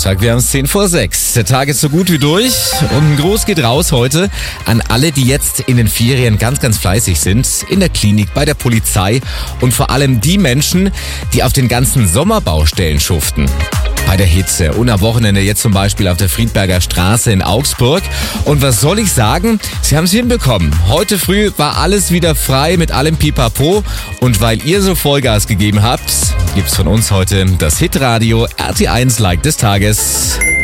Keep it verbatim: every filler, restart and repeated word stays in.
Freitag, wir haben es zehn vor sechs. Der Tag ist so gut wie durch und ein Gruß geht raus heute an alle, die jetzt in den Ferien ganz, ganz fleißig sind. In der Klinik, bei der Polizei und vor allem die Menschen, die auf den ganzen Sommerbaustellen schuften. Bei der Hitze und am Wochenende jetzt zum Beispiel auf der Friedberger Straße in Augsburg. Und was soll ich sagen? Sie haben es hinbekommen. Heute früh war alles wieder frei mit allem Pipapo. Und weil ihr so Vollgas gegeben habt, gibt's von uns heute das Hitradio R T eins Like des Tages.